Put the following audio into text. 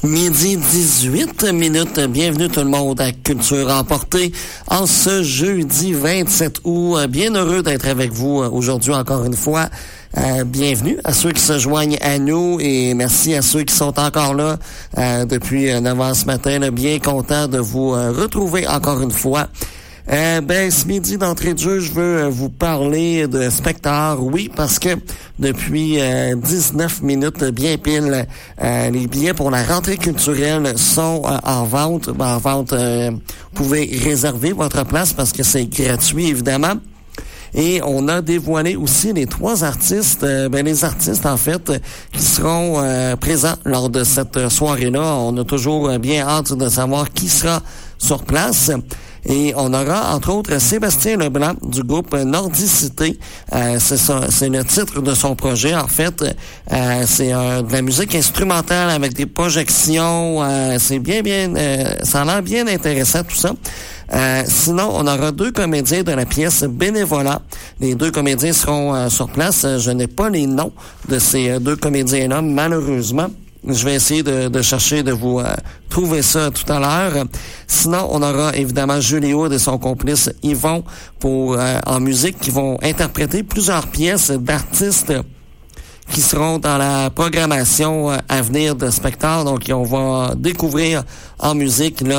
Midi 18 minutes. Bienvenue tout le monde à Culture Emportée en ce jeudi 27 août. Bien heureux d'être avec vous aujourd'hui encore une fois. Bienvenue à ceux qui se joignent à nous et merci à ceux qui sont encore là depuis 9 h ce matin. Bien content de vous retrouver encore une fois. Ce midi d'entrée de jeu, je veux vous parler de Spectre. Oui, parce que depuis 19 minutes bien pile, les billets pour la rentrée culturelle sont en vente. Vous pouvez réserver votre place parce que c'est gratuit, évidemment. Et on a dévoilé aussi les 3 artistes, les artistes en fait, qui seront présents lors de cette soirée-là. On a toujours bien hâte de savoir qui sera sur place. Et on aura, entre autres, Sébastien Leblanc du groupe Nordicité. C'est le titre de son projet, en fait. C'est de la musique instrumentale avec des projections. C'est bien, ça a l'air bien intéressant, tout ça. Sinon, on aura 2 comédiens de la pièce Bénévolat. Les 2 comédiens seront sur place. Je n'ai pas les noms de ces 2 comédiens-là, malheureusement. Je vais essayer de chercher, de vous trouver ça tout à l'heure. Sinon, on aura évidemment Julie Hood et son complice Yvon en musique qui vont interpréter plusieurs pièces d'artistes qui seront dans la programmation à venir de Spectre. Donc, on va découvrir en musique là